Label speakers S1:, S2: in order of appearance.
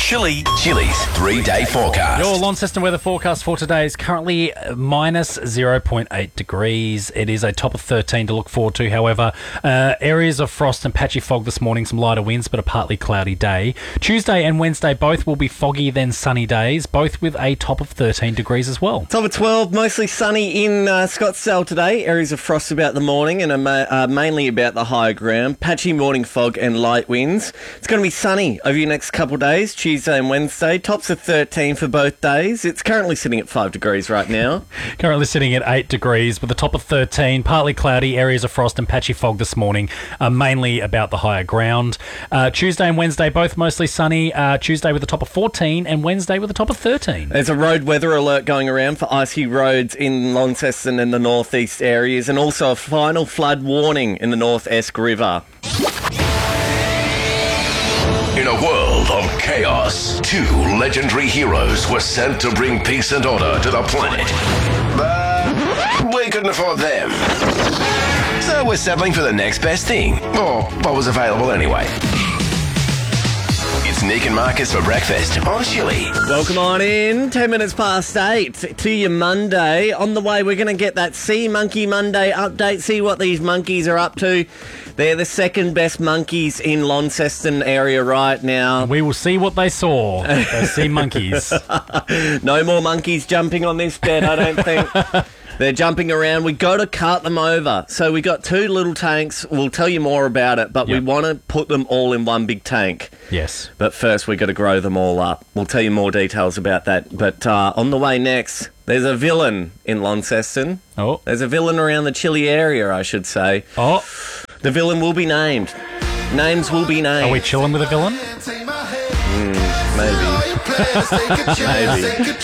S1: Chili's 3-day forecast.
S2: Your Launceston weather forecast for today is currently minus 0.8 degrees. It is a top of 13 to look forward to, however. Areas of frost and patchy fog this morning, some lighter winds, but a partly cloudy day. Tuesday and Wednesday both will be foggy, then sunny days, both with a top of 13 degrees as well.
S3: Top of 12, mostly sunny in Scottsdale today. Areas of frost about the morning and mainly about the higher ground. Patchy morning fog and light winds. It's going to be sunny over your next couple of days, Tuesday and Wednesday. Tops of 13 for both days. It's currently sitting at 5 degrees right now.
S2: Currently sitting at 8 degrees with a top of 13, partly cloudy, areas of frost and patchy fog this morning, mainly about the higher ground. Tuesday and Wednesday both mostly sunny. Tuesday with a top of 14 and Wednesday with a top of 13.
S3: There's a road weather alert going around for icy roads in Launceston and the northeast areas, and also a final flood warning in the North Esk River.
S1: In a world of chaos, two legendary heroes were sent to bring peace and order to the planet. But we couldn't afford them. So we're settling for the next best thing, or what was available anyway. It's Nick and Marcus for breakfast on Chili.
S3: Welcome on in. 10 minutes past 8 to your Monday. On the way, we're going to get that Sea Monkey Monday update, see what these monkeys are up to. They're the second best monkeys in Launceston area right now.
S2: We will see what they saw. Those sea monkeys.
S3: No more monkeys jumping on this bed, I don't think. They're jumping around. We got to cart them over. So we got two little tanks. We'll tell you more about it, but we want to put them all in one big tank.
S2: Yes.
S3: But first, we got to grow them all up. We'll tell you more details about that. But on the way next, there's a villain in Launceston.
S2: Oh.
S3: There's a villain around the Chile area, I should say.
S2: Oh.
S3: The villain will be named. Names will be named.
S2: Are we chilling with a villain?
S3: Maybe. Maybe.